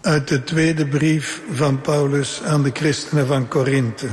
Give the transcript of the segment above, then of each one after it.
Uit de tweede brief van Paulus aan de christenen van Korinthe.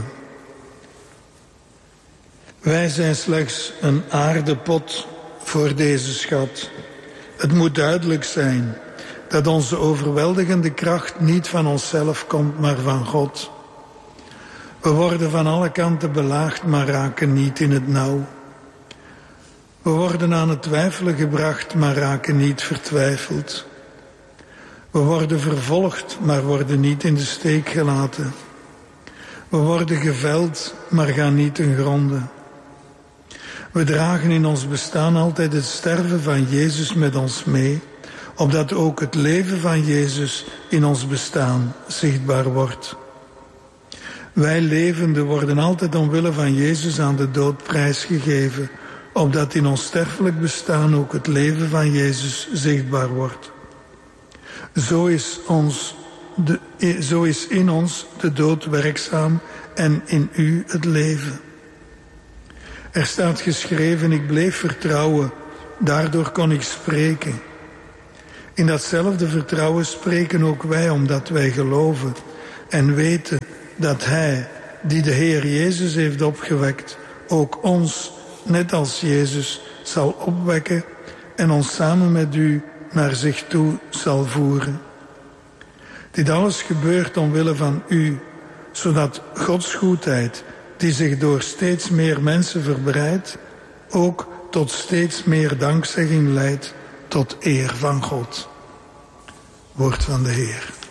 Wij zijn slechts een aardepot voor deze schat. Het moet duidelijk zijn dat onze overweldigende kracht niet van onszelf komt, maar van God. We worden van alle kanten belaagd, maar raken niet in het nauw. We worden aan het twijfelen gebracht, maar raken niet vertwijfeld. We worden vervolgd, maar worden niet in de steek gelaten. We worden geveld, maar gaan niet ten gronde. We dragen in ons bestaan altijd het sterven van Jezus met ons mee, opdat ook het leven van Jezus in ons bestaan zichtbaar wordt. Wij levenden worden altijd omwille van Jezus aan de dood prijsgegeven, opdat in ons sterfelijk bestaan ook het leven van Jezus zichtbaar wordt. Zo is in ons de dood werkzaam en in u het leven. Er staat geschreven, ik bleef vertrouwen, daardoor kon ik spreken. In datzelfde vertrouwen spreken ook wij, omdat wij geloven en weten dat Hij, die de Heer Jezus heeft opgewekt, ook ons, net als Jezus, zal opwekken en ons samen met u naar zich toe zal voeren. Dit alles gebeurt omwille van u, zodat Gods goedheid, die zich door steeds meer mensen verbreidt, ook tot steeds meer dankzegging leidt tot eer van God. Woord van de Heer.